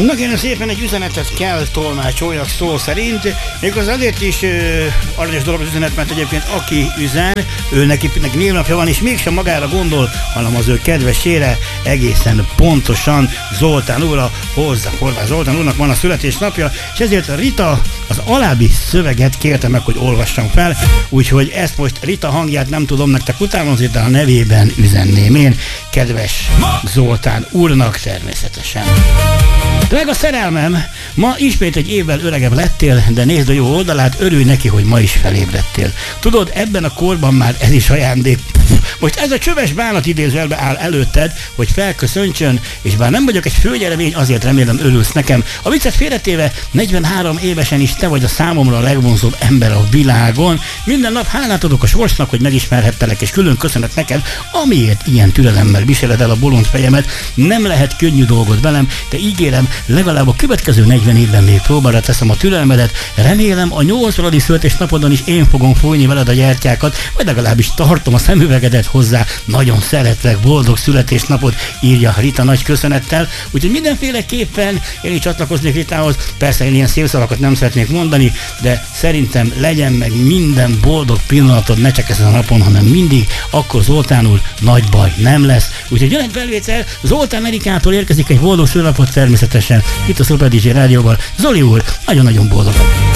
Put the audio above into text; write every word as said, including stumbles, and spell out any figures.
Na kérem szépen, egy üzenetet kell tolmácsoljak szó szerint, még az azért is ö, aranyos dolog az üzenet, mert egyébként aki üzen, ő neki, neki névnapja van, és mégsem magára gondol, hanem az ő kedvesére, egészen pontosan Zoltán úrra, hozzá Horváth Zoltán úrnak van a születésnapja, és ezért a Rita az alábbi szöveget kérte meg, hogy olvassam fel, úgyhogy ezt most Rita hangját nem tudom nektek utánozni, de a nevében üzenném én, kedves Zoltán úrnak természetesen. Drága szerelmem, ma ismét egy évvel öregebb lettél, de nézd a jó oldalát, örülj neki, hogy ma is felébredtél. Tudod, ebben a korban már ez is ajándék. Most ez a csöves bánat idézőjelbe áll előtted, hogy felköszöntsön, és bár nem vagyok egy főgyeremény, azért remélem örülsz nekem. A viccet félretéve, negyvenhárom évesen is te vagy a számomra a legvonzóbb ember a világon. Minden nap hálát adok a sorsnak, hogy megismerhettelek, és külön köszönet neked, amiért ilyen türelemmel viseled el a bolond fejemet. Nem lehet könnyű dolgot velem, de ígérem, legalább a következő negyven évben még próbára teszem a türelmedet. Remélem a nyolcvanadik születésnapodon is én fogom fújni veled a gyertyákat, vagy legalábbis tartom a szemüvegedet hozzá. Nagyon szeretlek, boldog születésnapot, írja Rita nagy köszönettel. Úgyhogy mindenféleképpen én is csatlakoznék Ritához. Persze én ilyen szép szavakat nem szeretnék mondani, de szerintem legyen meg minden boldog pillanatod, ne csak ezen a napon, hanem mindig, akkor Zoltán úr nagy baj nem lesz. Úgyhogy jön egy felvétel, Zoltán Erikától érkezik egy boldog születésnapot természetesen itt a Szuper dé dzsé Rádióval. Zoli úr, nagyon-nagyon boldog.